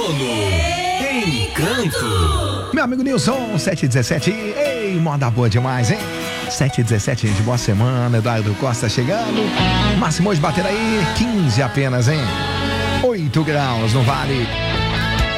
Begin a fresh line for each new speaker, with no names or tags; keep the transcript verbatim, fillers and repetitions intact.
Sono. Encanto.
Meu amigo Nilson, sete e dezessete. Ei, moda boa demais, hein? sete e dezessete, gente, boa semana. Eduardo Costa chegando. Máximo hoje bater aí, quinze apenas, hein? oito graus no Vale.